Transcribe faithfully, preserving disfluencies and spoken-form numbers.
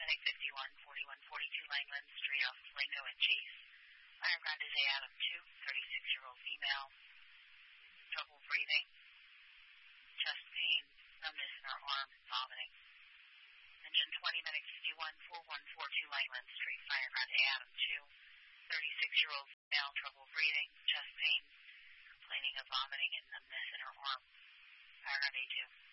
Medic fifty-one, forty-one forty-two Langland Street off Lingo and Chase. Fire ground is A Adam two, thirty-six-year-old female. Trouble breathing, chest pain, numbness in her arm, vomiting. Engine twenty, Medic fifty-one, forty-one forty-two Langland Street. Fire ground A Adam two, thirty-six-year-old female. Trouble breathing, chest pain, complaining of vomiting and numbness in her arm. Fire ground A two.